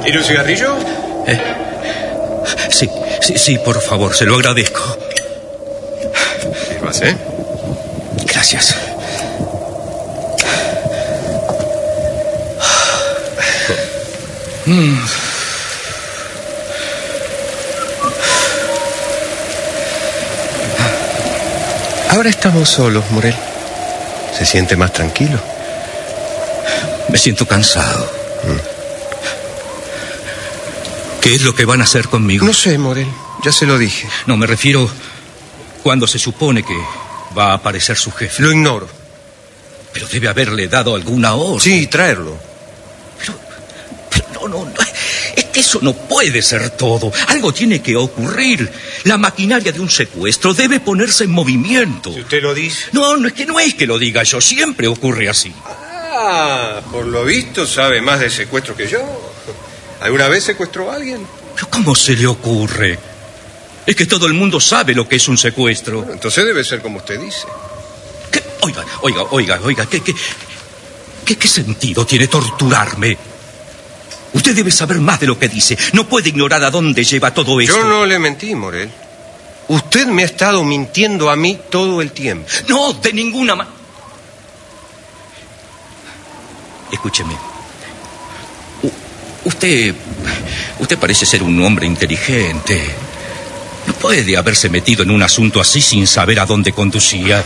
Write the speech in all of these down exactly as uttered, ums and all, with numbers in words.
¿Quiere un cigarrillo? Eh, sí, sí, sí, por favor, se lo agradezco. Sírvase, ¿eh? Gracias. Mm. Ahora estamos solos, Morel. ¿Se siente más tranquilo? Me siento cansado. Mm. ¿Qué es lo que van a hacer conmigo? No sé, Morel. Ya se lo dije. No, me refiero cuando se supone que va a aparecer su jefe. Lo ignoro. Pero debe haberle dado alguna orden. Sí, traerlo. Pero, pero no, no, no. Es que eso no puede ser todo. Algo tiene que ocurrir. La maquinaria de un secuestro debe ponerse en movimiento. Si usted lo dice. No, no es que no es que lo diga yo. Siempre ocurre así. Ah, por lo visto sabe más de secuestro que yo. ¿Alguna vez secuestró a alguien? ¿Pero cómo se le ocurre? Es que todo el mundo sabe lo que es un secuestro. Bueno, entonces debe ser como usted dice. ¿Qué? Oiga, oiga, oiga, oiga, ¿qué, qué, qué, qué sentido tiene torturarme? Usted debe saber más de lo que dice. No puede ignorar a dónde lleva todo esto. Yo no le mentí, Morel. Usted me ha estado mintiendo a mí todo el tiempo. No, de ninguna manera. Escúcheme. U- usted... Usted parece ser un hombre inteligente. No puede haberse metido en un asunto así sin saber a dónde conducía.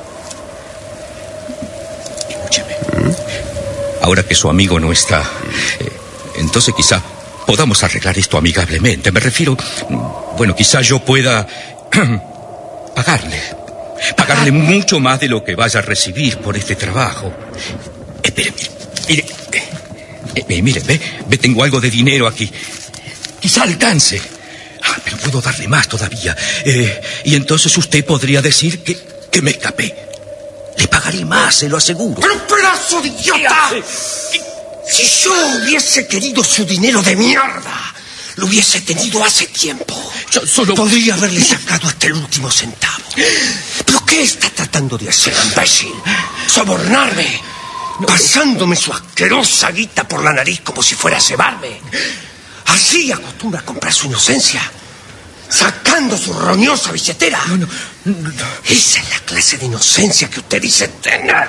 Escúcheme. ¿Mm? Ahora que su amigo no está... Eh, entonces quizá podamos arreglar esto amigablemente. Me refiero... Bueno, quizá yo pueda... pagarle. Pagarle mucho más de lo que vaya a recibir por este trabajo. Espere, mire, mire, eh, mire, ve, ve, tengo algo de dinero aquí. Quizá alcance. Ah, pero puedo darle más todavía. Eh, y entonces usted podría decir que, que me escapé. Le pagaré más, se lo aseguro. ¡Pero pedazo de idiota! Si yo hubiese querido su dinero de mierda, lo hubiese tenido hace tiempo. Yo solo... Podría haberle sacado hasta el último centavo. ¿Pero qué está tratando de hacer, imbécil? ¿Sobornarme? No, pasándome su asquerosa guita por la nariz como si fuera a cebarme. Así acostumbra a comprar su inocencia. Sacando su roñosa billetera. No, no, no, no. Esa es la clase de inocencia que usted dice tener.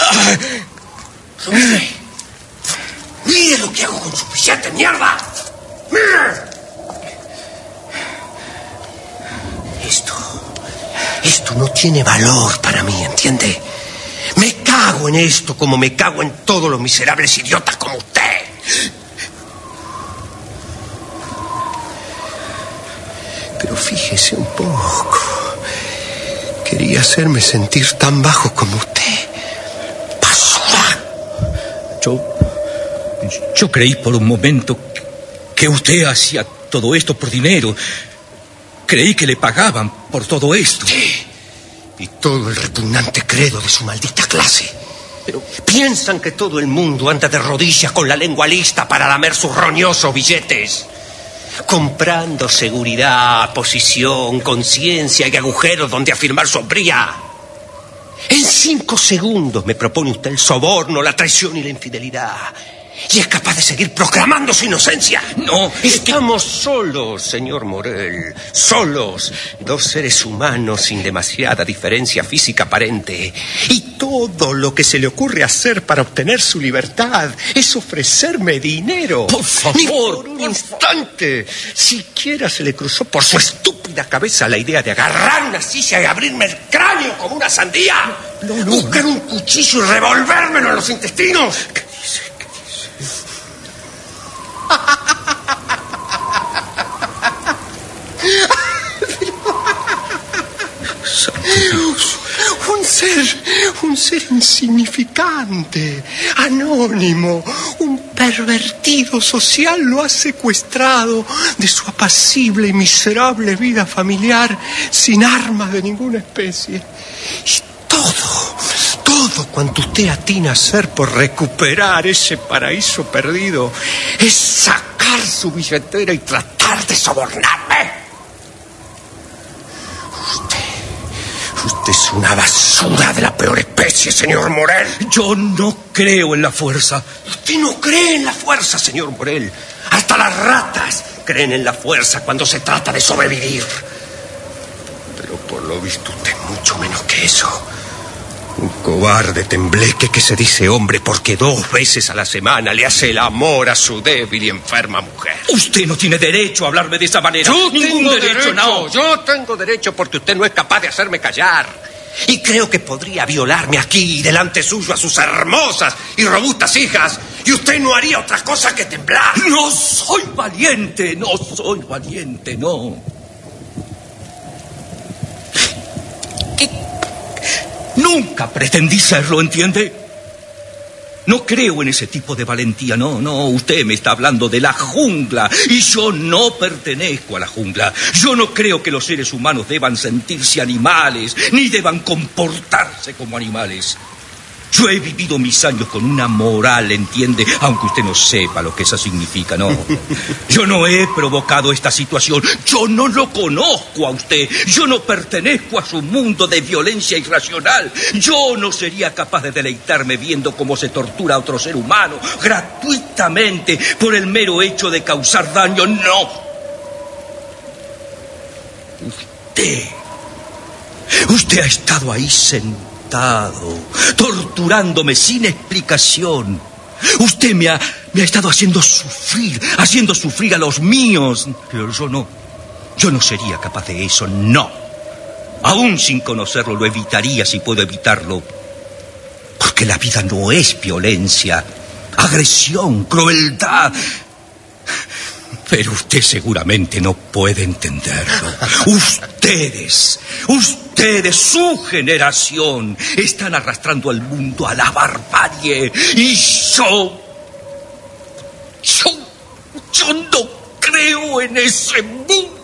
Mire, mire lo que hago con su billete, mierda. Mire. Esto, esto no tiene valor para mí, ¿entiende? Me cago en esto como me cago en todos los miserables idiotas como usted. Pero fíjese un poco. Quería hacerme sentir tan bajo como usted. ¡Basura! Yo... Yo creí por un momento que usted hacía todo esto por dinero. Creí que le pagaban por todo esto. Sí. Y todo el repugnante credo de su maldita clase. Pero piensan que todo el mundo anda de rodillas con la lengua lista para lamer sus roñosos billetes. Comprando seguridad, posición, conciencia y agujeros donde afirmar sombría. En cinco segundos me propone usted el soborno, la traición y la infidelidad. Y es capaz de seguir proclamando su inocencia. No, estamos solos, señor Morel. Solos. Dos seres humanos sin demasiada diferencia física aparente. Y todo lo que se le ocurre hacer para obtener su libertad es ofrecerme dinero. Por favor. Ni por un instante. Siquiera se le cruzó por su estúpida cabeza la idea de agarrar una silla y abrirme el cráneo como una sandía. No, no, buscar no. un cuchillo y revolvérmelo en los intestinos. Un ser, un ser insignificante, anónimo, un pervertido social lo ha secuestrado de su apacible y miserable vida familiar sin armas de ninguna especie. Y todo, todo cuanto usted atina a hacer por recuperar ese paraíso perdido es sacar su billetera y tratar de sobornarme. Usted es una basura de la peor especie, señor Morel. Yo no creo en la fuerza. Usted no cree en la fuerza, señor Morel. Hasta la las ratas creen en la fuerza cuando se trata de sobrevivir. Pero por lo visto usted es mucho menos que eso. Un cobarde tembleque que se dice hombre porque dos veces a la semana le hace el amor a su débil y enferma mujer. Usted no tiene derecho a hablarme de esa manera. Yo Ningún tengo derecho, derecho, no. Yo tengo derecho porque usted no es capaz de hacerme callar. Y creo que podría violarme aquí, delante suyo, a sus hermosas y robustas hijas. Y usted no haría otra cosa que temblar. No soy valiente, no soy valiente, no. ¿Qué? Nunca pretendí serlo, ¿entiende? No creo en ese tipo de valentía, no, no. Usted me está hablando de la jungla y yo no pertenezco a la jungla. Yo no creo que los seres humanos deban sentirse animales ni deban comportarse como animales. Yo he vivido mis años con una moral, ¿entiende? Aunque usted no sepa lo que eso significa, ¿no? Yo no he provocado esta situación. Yo no lo conozco a usted. Yo no pertenezco a su mundo de violencia irracional. Yo no sería capaz de deleitarme viendo cómo se tortura a otro ser humano gratuitamente por el mero hecho de causar daño. No. Usted... Usted ha estado ahí sentado, torturándome sin explicación. Usted me ha, me ha estado haciendo sufrir, haciendo sufrir a los míos. Pero yo no, yo no sería capaz de eso, no. Aún sin conocerlo, lo evitaría si puedo evitarlo. Porque la vida no es violencia, agresión, crueldad. Pero usted seguramente no puede entenderlo. Ustedes, ustedes, su generación, están arrastrando al mundo a la barbarie. Y yo, yo, yo no creo en ese mundo.